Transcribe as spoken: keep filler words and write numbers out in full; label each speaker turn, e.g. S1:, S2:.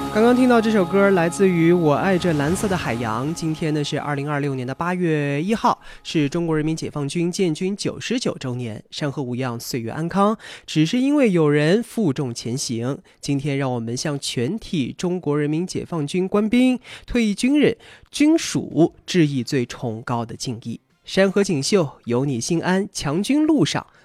S1: 刚刚听到这首歌来自于我爱这蓝色的海洋。今天呢是二零二六年的八月一号，是中国人民解放军建军九十九周年。山河无恙，岁月安康，只是因为有人负重前行。今天让我们向全体中国人民解放军官兵、退役军人、军属致以最崇高的敬意。山河锦绣，有你心安，强军路上